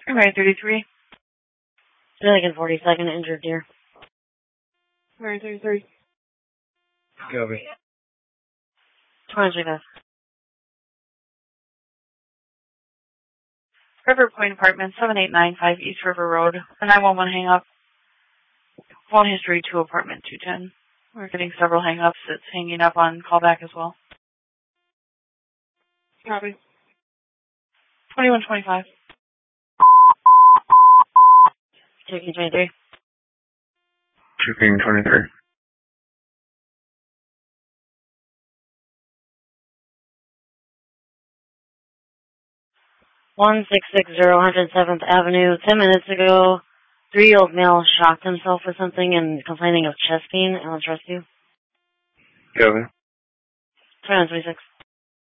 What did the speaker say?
Right, 33. Milligan 42nd, injured deer. Right, 33. Copy. 23 River Point Apartment, 7895 East River Road. The 911 hang-up. Phone history to apartment 210. We're getting several hang-ups. It's hanging up on callback as well. Copy. 2125. Taking 23. Taking 23. One 107th Avenue. 10 minutes ago, 3-year-old male shocked himself with something and complaining of chest pain. Let's rescue. Copy. 2126.